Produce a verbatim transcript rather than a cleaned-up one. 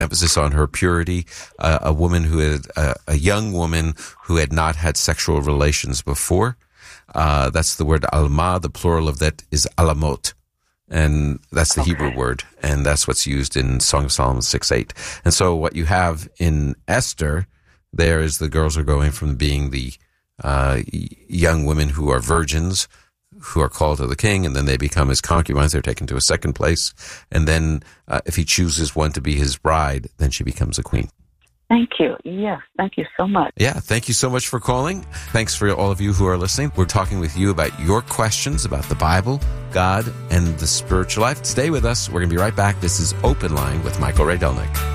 emphasis on her purity, uh, a woman who had, uh, a young woman who had not had sexual relations before. Uh, that's the word alma. The plural of that is alamot. And that's the okay. Hebrew word. And that's what's used in Song of Solomon six eight. And so what you have in Esther there is the girls are going from being the uh, young women who are virgins, who are called to the king, and then they become his concubines. They're taken to a second place. And then uh, if he chooses one to be his bride, then she becomes a queen. Thank you. Yes, thank you so much. Yeah, thank you so much for calling. Thanks for all of you who are listening. We're talking with you about your questions about the Bible, God, and the spiritual life. Stay with us. We're going to be right back. This is Open Line with Michael Ray Delnick.